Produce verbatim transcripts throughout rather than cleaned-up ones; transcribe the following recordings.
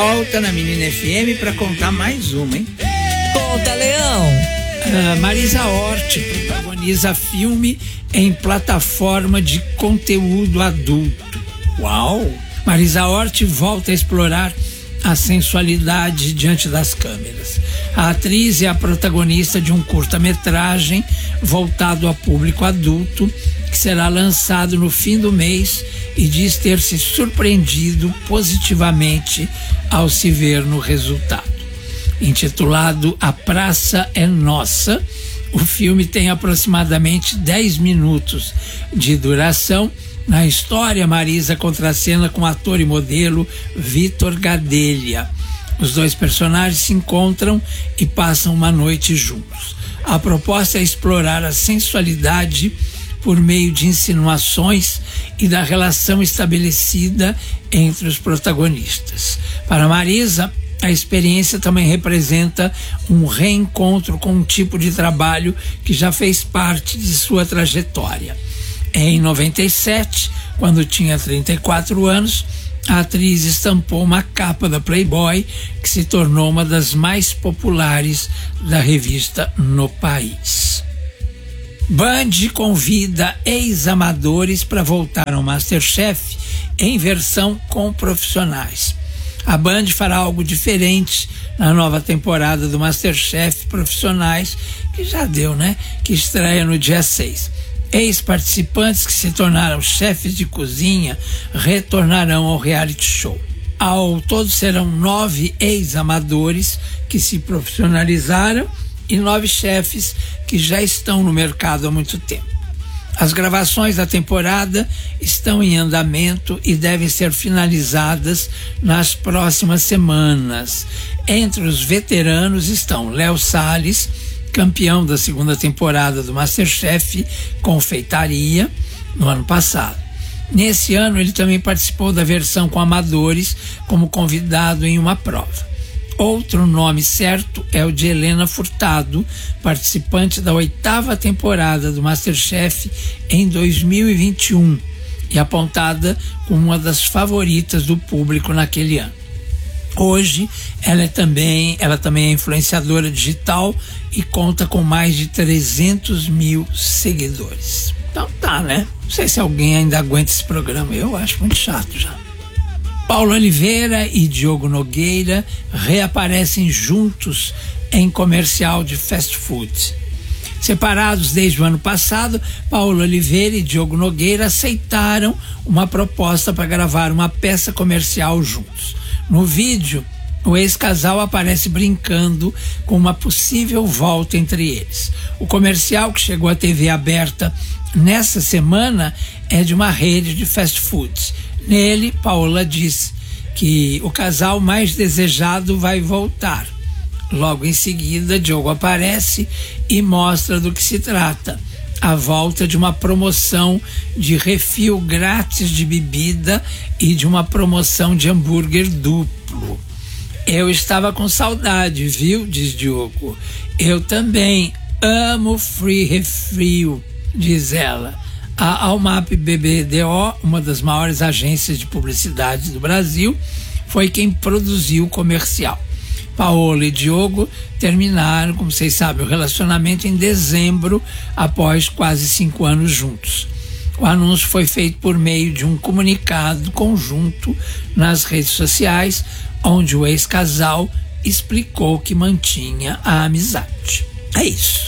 Volta na Menina F M para contar mais uma, hein? Conta, Leão. Uh, Marisa Hort protagoniza filme em plataforma de conteúdo adulto. Uau! Marisa Hort volta a explorar a sensualidade diante das câmeras. A atriz é a protagonista de um curta-metragem voltado a público adulto que será lançado no fim do mês e diz ter se surpreendido positivamente ao se ver no resultado. Intitulado A Praça é Nossa, o filme tem aproximadamente dez minutos de duração. Na história, Marisa contracena com o ator e modelo Vitor Gadelha. Os dois personagens se encontram e passam uma noite juntos. A proposta é explorar a sensualidade por meio de insinuações e da relação estabelecida entre os protagonistas. Para Marisa, a experiência também representa um reencontro com um tipo de trabalho que já fez parte de sua trajetória. Em noventa e sete, quando tinha trinta e quatro anos, a atriz estampou uma capa da Playboy que se tornou uma das mais populares da revista no país. Band convida ex-amadores para voltar ao MasterChef em versão com profissionais. A Band fará algo diferente na nova temporada do MasterChef Profissionais, que já deu, né? Que estreia no dia seis. Ex-participantes que se tornaram chefes de cozinha retornarão ao reality show. Ao todo serão nove ex-amadores que se profissionalizaram e nove chefes que já estão no mercado há muito tempo. As gravações da temporada estão em andamento e devem ser finalizadas nas próximas semanas. Entre os veteranos estão Léo Salles, campeão da segunda temporada do MasterChef Confeitaria no ano passado. Nesse ano ele também participou da versão com amadores como convidado em uma prova. Outro nome certo é o de Helena Furtado, participante da oitava temporada do MasterChef em dois mil e vinte e um e apontada como uma das favoritas do público naquele ano. Hoje, ela, é também, ela também é influenciadora digital e conta com mais de trezentos mil seguidores. Então tá, né? Não sei se alguém ainda aguenta esse programa. Eu acho muito chato já. Paulo Oliveira e Diogo Nogueira reaparecem juntos em comercial de fast food. Separados desde o ano passado, Paulo Oliveira e Diogo Nogueira aceitaram uma proposta para gravar uma peça comercial juntos. No vídeo, o ex-casal aparece brincando com uma possível volta entre eles. O comercial, que chegou à T V aberta nessa semana, é de uma rede de fast foods. Nele, Paola diz que o casal mais desejado vai voltar. Logo em seguida, Diogo aparece e mostra do que se trata. A volta de uma promoção de refil grátis de bebida e de uma promoção de hambúrguer duplo. Eu estava com saudade, viu? Diz Diogo. Eu também amo free refil, diz ela. A Almap B B D O, uma das maiores agências de publicidade do Brasil, foi quem produziu o comercial. Paola e Diogo terminaram, como vocês sabem, o relacionamento em dezembro, após quase cinco anos juntos. O anúncio foi feito por meio de um comunicado conjunto nas redes sociais, onde o ex-casal explicou que mantinha a amizade. É isso.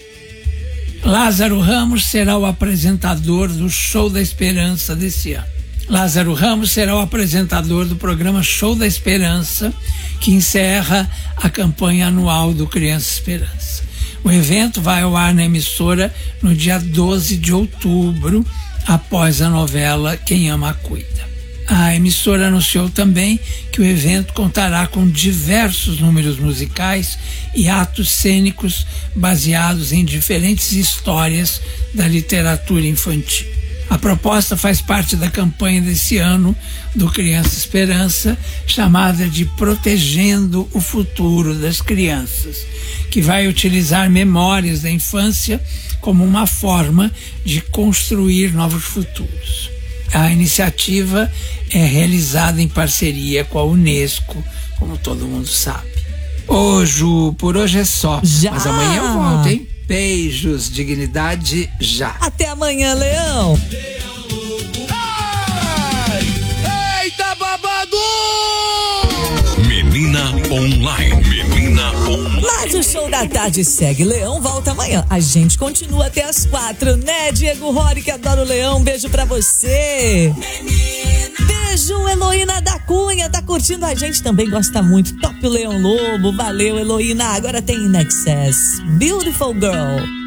Lázaro Ramos será o apresentador do Show da Esperança desse ano. Lázaro Ramos será o apresentador do programa Show da Esperança, que encerra a campanha anual do Criança Esperança. O evento vai ao ar na emissora no dia doze de outubro, após a novela Quem Ama Cuida. A emissora anunciou também que o evento contará com diversos números musicais e atos cênicos baseados em diferentes histórias da literatura infantil. A proposta faz parte da campanha desse ano do Criança Esperança, chamada de Protegendo o Futuro das Crianças, que vai utilizar memórias da infância como uma forma de construir novos futuros. A iniciativa é realizada em parceria com a Unesco, como todo mundo sabe. Ô, Ju, por hoje é só. Já. Mas amanhã eu volto, hein? Beijos, dignidade, já. Até amanhã, Leão. Ai! Eita, babado! Menina Online. Menina Online. Mas o Show da Tarde segue. Leão volta amanhã. A gente continua até as quatro, né, Diego Rory, que adora o Leão? Um beijo pra você. Beijo, Heloína da Cunha. Tá curtindo a gente, também gosta muito. Top Leão Lobo. Valeu, Heloína. Agora tem In Excess. Beautiful Girl.